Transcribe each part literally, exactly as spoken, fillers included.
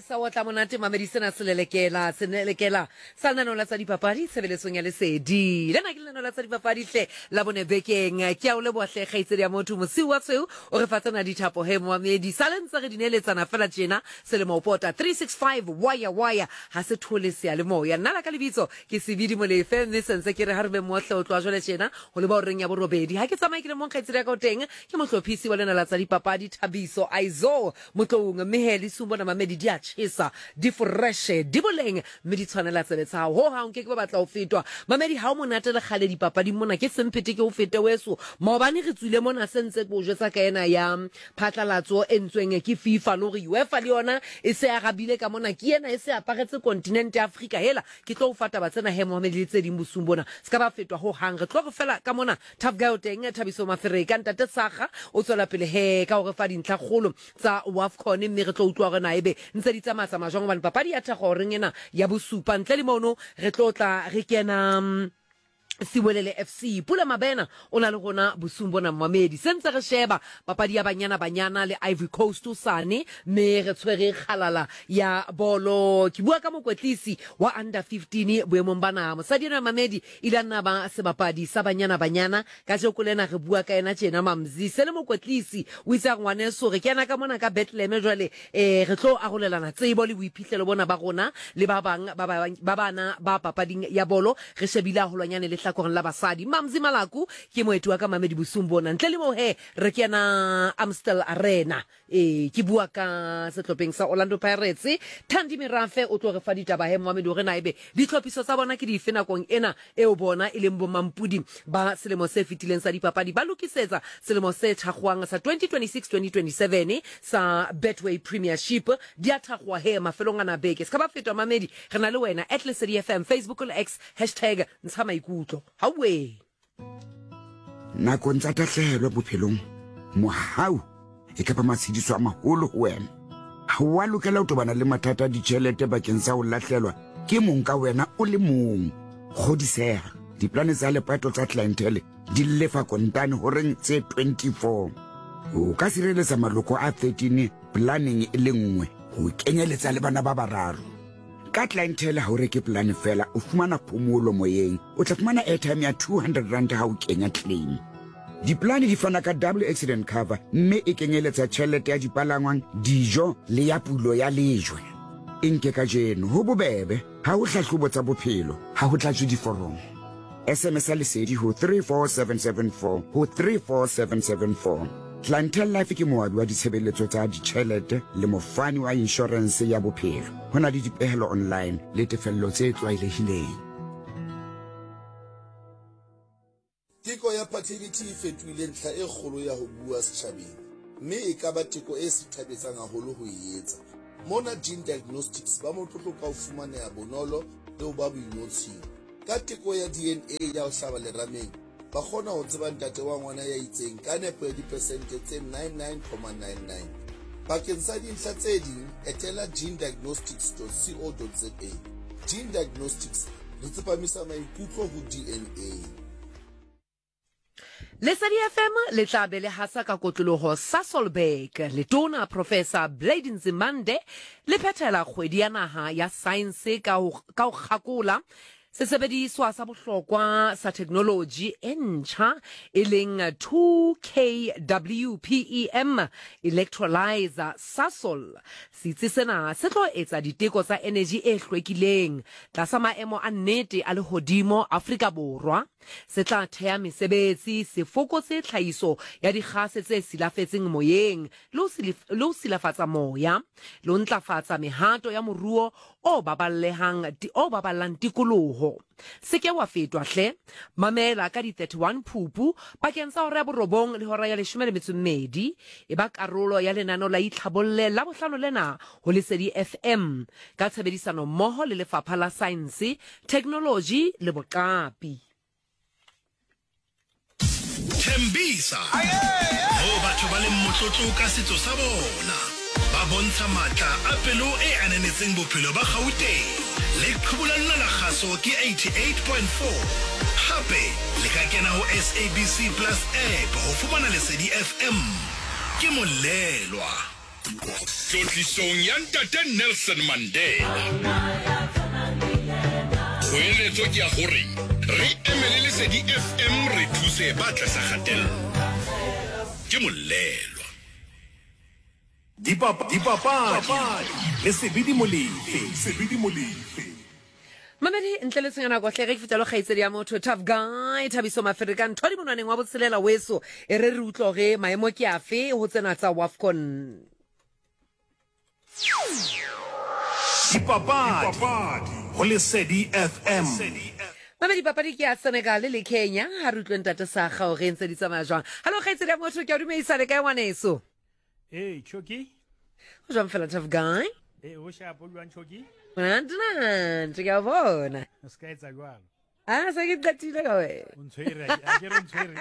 sa wa tla monate mamedi sena se lelekela se lelekela sa lena no la tsa dipapadi tshebeletsong ya lesedi lena ke lena la tsa dipapadi hle la bone bekeng ke a o le bohle kgaitsedi ya motho mosi wa tseo o re fatsana dithapo he moamedi sa lentse re dineletsana fela tjena se le mopota three sixty-five waya waya ha se thole se ya le moya nna la ka lebitso ke sebidi mo le fm sense ke re ha re be mohle o tloa jole tjena ho le ba o reng ya borobedi ha ke tsamaye ke le mo kgaitsedi ya ka teng ke mohlophisi wa lena la tsa dipapadi Thabiso Aizo motlong meheli sumbona mamedi dia chisa di fresh di boleng me di tshwanela tsebetsa ho ha nke ke ba batla ho fetwa mamedi ha o monate le khale dipapadi mona ke sempete ke o fete weso maobane re tswile mona sentse go jetsa ka ena ya phatlalatso entsweng ke FIFA lo re UEFA le yona e se ya gabile ka mona ke ena e se aparetse continent ya Africa hela ke tlo o fata ba tsena he Mohamed le tse di mbusumbona ska ba fetwa ho hang re tlo go fela ka mona Tough Guy teng Thabiso Mafereka ntate Saga o tswela pele he ka go fa dintlha kholo tsa WAFCON mme re tlo utlwa rena ebe ntse di tsamasa majong bana papadi ya thago reng ena ya bosupa ntle le mono re tlotla re kena Siwelele F C Pula Mabena ona le gona bosumbona mamedi sentse re sheba papadi ya banyana banyana le Ivory Coast usane me re tshwere khalala ya bolo ki bua ka mokwetlisi wa under fifteen boemong bana mosadi na mamedi ilana ba se bapadi sa banyana banyana ka je kolena re bua ka ena tjena mamzi se le mokwetlisi o itsa ngwane so re kena ka mona ka Bethlehem jwale eh re tlo arolelana tsebo le boiphihlelo bona ba rona le ba bang ba bana ba papading ya bolo re shebile holwanyane le korang la basadi mamzi malaku ke moeti wa ka mamedi bosumbona ntle le mo he re kena Amstel Arena e ke bua ka setlopheng sa Orlando Pirates Thandi Mirafe o tlo re fa ditaba he Mohamed re na ebe ditlhophiso tsa bona ke di fena kong ena e o bona ile mbo mampudi ba selemo se fitileng sa dipapadi ba lokisetsa selemo se thagwang sa twenty twenty-six twenty twenty-seven sa Betway Premiership di athagwa he mafelong ana beke ska ba fetwa mamedi re na le wena at Lesedi F M Facebook le X hashtag ntsha maikutlo hawe na kontsa tahlelo bophelong mohau e ka ba matshidiso a maholo ho wena ha wa lokela ho tobana le mathata a ditjhelete bakeng sa ho lahlelwa ke mong ka wena o le mong kgodisega diplane tsa lepato tsa clientele di lefa kontane ho reng tse twenty-four o ka sireletsa maloko a thirteen planning e le nngwe ho kenyeletsa le bana ba bararo ka clientele ha o reke plan fela o fumana phomolo moyeng o tla fumana airtime ya two hundred rand ha o kenya claim diplane di fana ka double accident cover mme e kenyeletsa tjhelete ya dipalangwang dijo le ya pulo ya lejwe inke ka jeno ho bobebe ha o hlahlobo tsa bophelo ha ho tla di forum S M S lesedi ho three four seven seven four ho three four seven seven four Clientele Life ke moabi wa ditshebeletso tsa ditjhelete le mofani wa insurance ya bophelo hona le dipehelo online le tefello tse tlwaelehileng teko ya paternity e fetwile ntlha e kgolo ya ho bua setjhabeng mme e ka ba teko e sithabetsang haholo ho e etsa mona Gene Diagnostics ba motlotlo ka ho fumaneha bonolo le ho ba boinotshing ka teko ya D N A ya ho hlaba lerameng ba khona ho tseba ntate wa ngwana ya itseng ka nepo ya dipersente tse ninety-nine point nine nine bakeng sa dintlha tse ding etela gene diagnostics dot co dot za Gene Diagnostics le tsepamisa maikutlo ho D N A Lesedi F M le tla be le hasa ka kotloloho sa Solberg le tona Professor Blade Nzimande le phethela kgwedi ya naha ya science ka ho ka ho kgakola sesebediswa sa bohlokwa sa technology entcha e leng two K W P E M electrolyzer Sasol sitse sena se tlo etsa diteko tsa energy e hlwekileng tlasa maemo a nnete a lehodimo Afrika Borwa se tla thea mesebetsi se fokotse tlhaiso ya digase tse silafetseng moyeng le ho silafatsa moya le ntlafatsa mehato ya moruo o baballehang o baballang tikoloho se ke wa fetwa hle mamela ka di thirty-one Phupu bakeng sa hora ya borobong le hora ya leshome le metso e mmedi e ba karolo ya lenano la itlhabolle la bohlano lena ho Lesedi F M ka tshebedisano mmoho le lefapha la science technology le boqapi Thembisa ho batho ba le motlotlo ka setso sa bona ba bontsha matla a pelo e ananetseng bophelo ba Gauteng le qhubulana la kgaso ke eighty-eight point four hape le ka kena ho S A B C Plus app ho fumana Lesedi F M ke molelwa tlotlisong ya ntate Nelson Mandela kgoeletso ke ya gore re emele Lesedi F M re thuse ba tlasa kgatello ke molelwa dipapadi le Sebidi Molefe Sebidi Molefe mamedi ntle le tsengana go tle re fitelo kgaitsedi ya motho tough guy Thabiso Maferikan thodi monwaneng wa botshelela weso e re re utloge maemo ke afe ho tsena tsa WAFCON dipapadi ho Lesedi F M mamedi papadi ke ya Senegal le Kenya ha re utlwe ntate sa ga o re ntse di tsamaya jwang hallo kgaitsedi ya motho ke a dumeisa le kae ngwaneso eh Choki o jwang fela tough guy eh o sha bolwan Choki Nandina, ntika bona. Skaitsa jwalo. Ah, sa ke qatile ka we. Untshwere, a ke re untshwere.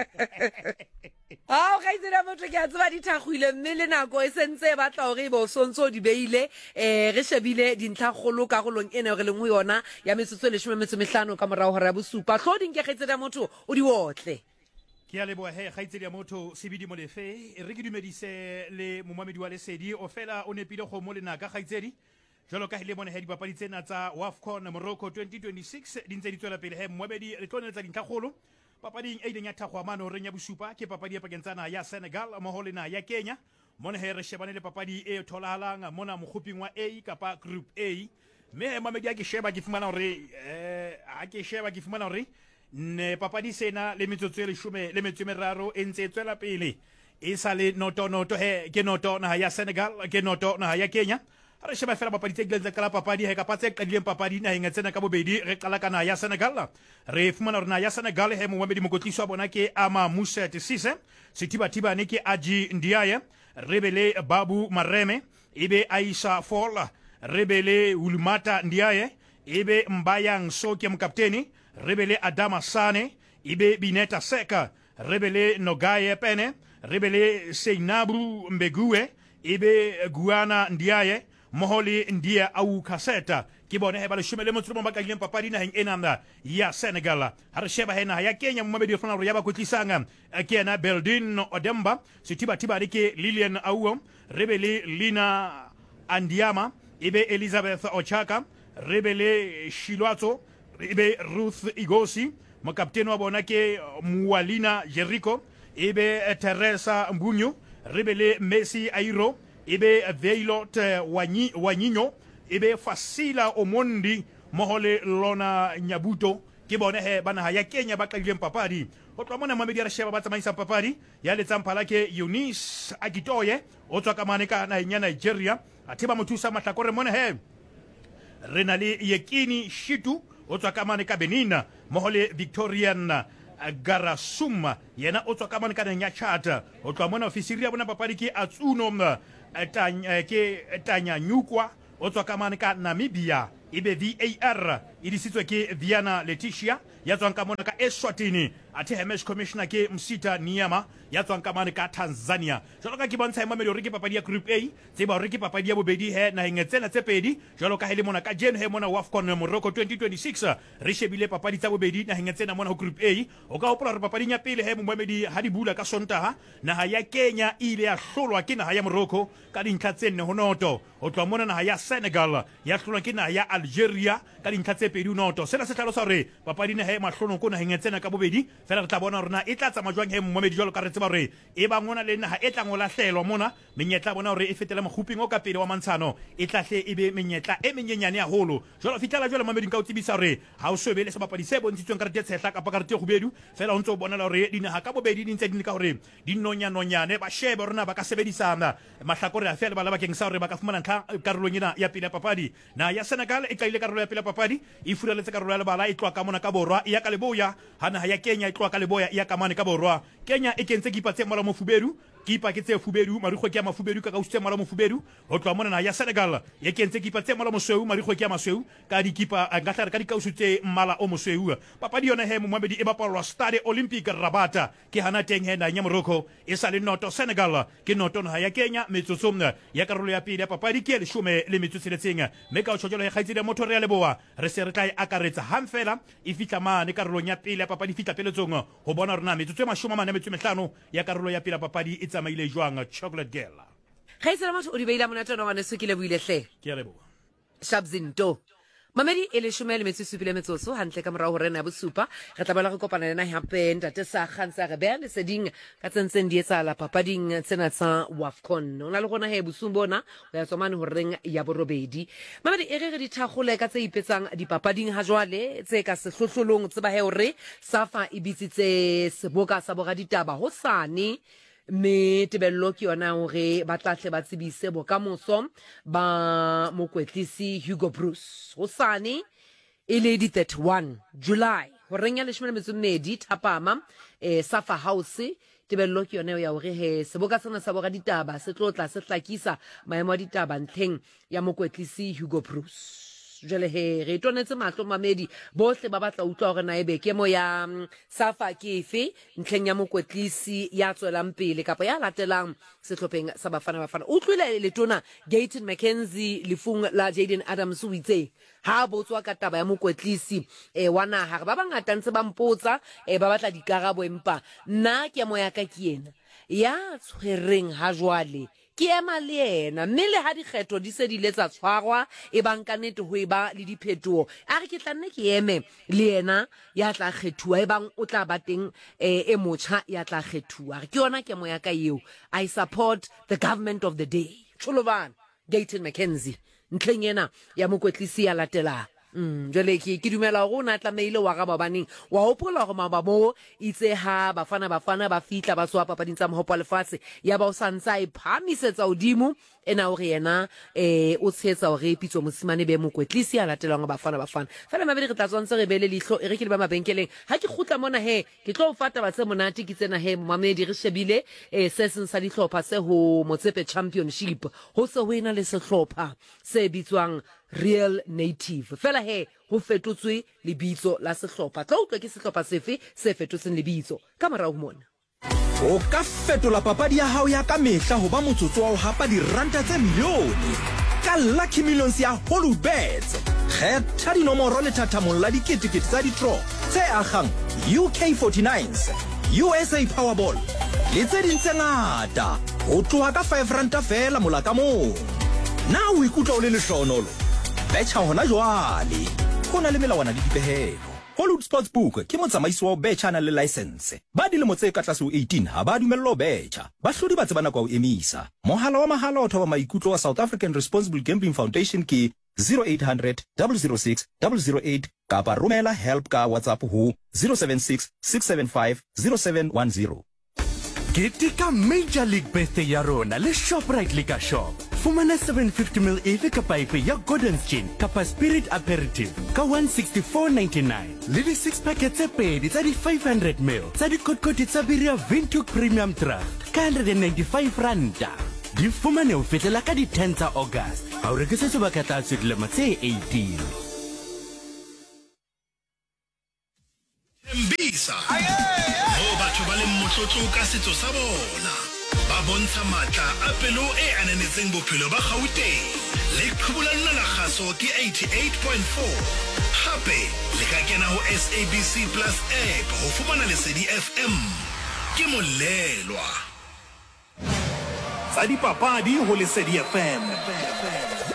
Ah, ga itse ra motho ke a tseba di thagwile mme le nako e sentse ba tla gore bo sontso di beile eh re shebile dintlha golo ka golong ene re leng ho yona ya metsotso le leshome metso mehlano ka morao hora ya bosupa tlhoding ke gaitse ra motho o di wotle. Ke a leboha he gaitsedi ya motho Sebidi Molefe re ke dumedise le momamedi wa Lesedi o fela o nepile go mo lenaka gaitsedi jalo ka hile bona he dipapadi tsena tsa WAFCON Morocco twenty twenty-six di ntse di tswela pele he mmebedi re tlonela dintlhagolo papading e ileng ya thagwa mano reng ya bosupa ke papadi ya pakentsana ya Senegal mo na ya Kenya mona he re shebane le papadi e tholahalang mona mogoping wa A kapa group A me mamedi ya ke sheba ke fumana hore eh a ke sheba ke fumana hore ne papadi sena le metsotso e leshome le metso e meraro e ntse e tswela pele e sa le noto noto he ke noto na ya Senegal ke noto na ya Kenya re sheba fela papadi tse dileng kala papadi he ka patse qadileng papadi na hinga tsena ka bobedi re qala kana ya Senegal re fumana rena ya Senegal he mo mamedi mokotliso wa bona ke Ama Moussa Tissise setiba tiba ne ke Aji Ndiaye rebele Babu Mareme ebe Aisha Fall rebele Ulmata Ndiaye ebe Mbayang Soke mkapteni rebele Adama Sane ebe Bineta Seka rebele Nogaye Pene rebele Seinabu Mbegue ebe Guana Ndiaye moholi ndia au kaseta ke bone he ba le shumele motho mo ba ka ileng papadi na heng enana ya Senegal ha re sheba hena ya Kenya mmamedi fana re ya ba kotlisanga ke na Beldin Odemba sitiba tiba ke Lilian Auo rebele Lina Andiama ibe Elizabeth Ochaka rebele Shilwato ibe Ruth Igosi mo kapteni wa bona ke Mualina Jericho ibe Teresa Mbunyu rebele Messi Airo ibe Veilot wanyi wanyinyo ibe Fasila Omondi mohole Lona Nyabuto ke bone he bana ya Kenya ba qalileng papadi o twa mona mamedi ya sheba ba tsamaisa papadi ya letsamphala ke Eunice Agitoye o tswa ka mane ka na nya Nigeria athiba mothusa mahlakore mona he rena le Yekini Shitu o tswa ka mane ka Benin mohole Victorian Garasuma yena o tswa ka mane ka nya Chad o twa mona ofisiri ya bona papadi ke Atsuno tanya ke tanya nyukwa o tswa ka mane ka Namibia ibe V A R idisitswe ke Viana Letitia ya tswang ka mona ka Eswatini athe Hemesh Commissioner ke Msita Niyama ya tswang ka mane ka Tanzania jalo ka ke bontsha e mamedi re ke papadi ya group A tseba re ke papadi ya bobedi he na hengetsena tse pedi jalo ka hele mona ka jen he mona WAFCON Morocco twenty twenty-six re shebile papadi tsa bobedi na hengetsena mona ho group A o ka hopola re papadi ya pele he momamedi ha di bula ka Sontaha naha ya Kenya ile ya hlolwa ke naha ya Morocco ka dintlha tse nne ho noto o tloa mona naha ya Senegal ya hlolwa ke naha ya Algeria ka dintlha tse pedi noto sena se tlhalosa hore papadi na he mahlono ko na hengetsena ka bobedi fela re tla bona rona e tla tsamaya jwang he momamedi jalo ka re tseba hore e ba ngona le naha e tla ngola hlelwa mona menyetla bona hore e fetela moguping o ka pele wa mantshano e tla hle e be menyetla e menyenyane ya holo jalo fitala jalo mamedi ka o tsebisa hore ha o swebele se papadi se bontshitsweng ka re tshehla ka pa ka re te gobedu fela o ntse o bona hore dinaha ka bobedi di ntse di ka hore di nonya nonyane ba shebe rona ba ka sebedisana mahlakore a fela ba la bakeng sa hore ba ka fumana ntlha karolong ena ya pele papadi na ya Senegal e kaile karolo ya pele papadi e furaletse karolo ya lebala e tloa ka mona ka borwa e ya ka leboya hana ya Kenya e tloa ka leboya e ya ka mane ka borwa Kenya e kentse ki patse mola mo fubedu kipa ke tse fubedu marikgo ke ya mafubedu ka ka usitse mola mo fubedu ho tloa mona na ya Senegal e kentse kipa tse mola mo sweu marikgo ke ya masweu ka di kipa ngatla ka di ka usitse mala o mo sweu papadi yona he momamedi e bapalwa Stade Olympique Rabat ke hana teng he na nya Morocco e sa le noto Senegal ke noto na ya Kenya metsotso ya karolo ya pele ya papadi ke le shome le metsotso le tsenga me ka o tshotjolo ya khaitsedi ya motho re ya leboa re se re tla e akaretsa hang fela e fitla mane karolong ya pele ya papadi fitla pele tsong ho bona rona metsotso e mashome mane metso mehlano ya karolo ya pele ya papadi e tsamaile jwang Chocolate Girl ga e tsela motho o di beila monate wa ngwaneso ke le builehle ke a leboga Shabzinto mamedi e le shome le metso supile metsotso hantle ka morao hore na bosupa re tla bala go kopana lena hape ntate sa kgansa re bea le seding ka tsentseng di etsa la papading tsena tsa WAFCON ona le gona he bosumbona o ya tsomane ho reng ya borobedi mamedi e re re di thagole ka tse ipetsang dipapading ha jwale tse ka sehlohlolong tseba he hore safa e bitsitse seboka sa boga ditaba ho sane me tebello ke yona hore ba tlahle ba tsebise bokamoso ba mokwetlisi Hugo Bruce hosane e le di thirty-one July ho renya le shome le metso mmedi thapama eh Safa House tebello ke yona ya hore he seboka sena sa boga ditaba se tlotla se hlakisa maemo a ditaba ntlheng ya mokwetlisi Hugo Bruce jele he re tonetse matlo mamedi bohle ba batla utlwa hore na ebe ke mo ya Safa ke efe ntlheng ya mokwetlisi ya tswelang pele kapa ya latelang sehlopheng sa bafana bafana utlwile le tona Gayton McKenzie lefung la Jaden Adams o itse ha botswa ka taba ya mokwetlisi eh wa naha re ba bangata ntse ba mpotsa eh ba batla dikarabo empa nna ke mo ya ka ke yena ya tshwereng ha jwale ke ema le ena mme le ha dikgetho di se di letsa tshwarwa e banka nete ho eba le diphetho a re ke tla nne ke eme le ena ya tla kgethuwa e bang o tla ba teng e motsha ya tla kgethuwa re ke yona ke mo ya ka eo I support the government of the day Cholovan Gayton McKenzie ntleng ena ya mokwetlisi ya latela Mm, jale ke ke dumela go na tlameile wa ga babaneng wa hopola go mababo itse ha bafana bafana ba fitla ba tswa papading tsa mohopo lefatshe ya ba o santsa e phamisetsa odimo ena o re yena eh o tshetsa o re pitso mosimane be mokwetlisi a latelang bafana bafana fela mabedi re tla tswantse re bele lihlo e re ke le ba mabenkeleng ha ke khutla mona he ke tlo fata ba tse monate ke tsena he mamedi re shebile eh se seng sa dihlopha se ho Motsepe Championship ho se ho ena le sehlopha se bitswang Real Native fela he ho fetotswe lebitso la sehlopha tla utlwa ke sehlopha sefe se fetotseng lebitso ka morao mona o ka fetola papadi ya hao ya ka mehla ho ba motsotso wa ho hapa diranta tse milione ka Lucky Millions ya Holubets kgetha dinomoro le thathamong la diketekete tsa di-draw tse agang U K forty-nines U S A Powerball le tse ding tse ngata ho tloha ka five ranta fela mola ka mong na o ikutlwa o le lehlohonolo betcha hona jwale ho na le melawana le dipehelo Hollywood Sportsbook ke motsamaisi wa betcha na le license ba dilemo tse ka tlase ho eighteen ha ba dumello betcha ba hlodi ba tsebana kwa o emisa mohala wa mahala o thoba maikutlo wa South African Responsible Gambling Foundation ke zero eight hundred, zero zero six, zero zero eight kapa romela help ka WhatsApp ho zero seven six, six seven five, zero seven one zero. Ketika Major League Birthday ya rona le Shoprite Liquor Shop. Fumana seven fifty milliliters efe kapa efe ya Gordon's Gin kapa Spirit Aperitif ka one sixty-four ninety-nine. Le di six packets tse pedi tsa di five hundred milliliters tsa di kotkoti tsa Biria Vintuk Premium Draft ka one hundred ninety-five randa. Di fumane ho fetela ka di ten tsa August. Ha o rekisa sebaka tsa dilemo tse eighteen. Mbisa ho batho ba le motlotlo ka setso sa bona ba bontsha matla a pelo e ananetseng bophelo ba Gauteng le qhubulana la kgaso ke eighty-eight point four hape le ka kena ho S A B C Plus app ho fumana Lesedi F M ke molelwa tsa dipapadi ho Lesedi F M.